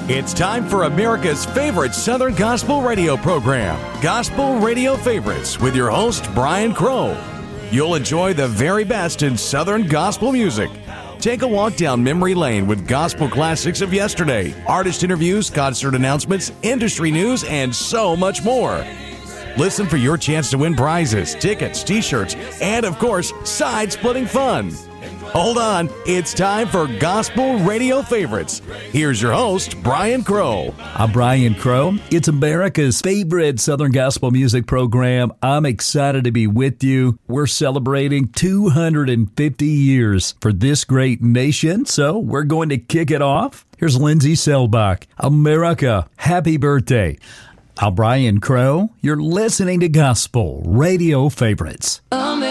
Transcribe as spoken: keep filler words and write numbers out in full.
It's time for America's favorite Southern Gospel radio program, Gospel Radio Favorites, with your host, Brian Crow. You'll enjoy the very best in Southern gospel music. Take a walk down memory lane with gospel classics of yesterday, artist interviews, concert announcements, industry news, and so much more. Listen for your chance to win prizes, tickets, t-shirts, and of course, side-splitting fun. Hold on, it's time for Gospel Radio Favorites. Here's your host, Brian Crow. I'm Brian Crow. It's America's favorite Southern Gospel music program. I'm excited to be with you. We're celebrating two hundred fifty years for this great nation, so we're going to kick it off. Here's Lindsay Selbach. America, happy birthday. I'm Brian Crow. You're listening to Gospel Radio Favorites. America.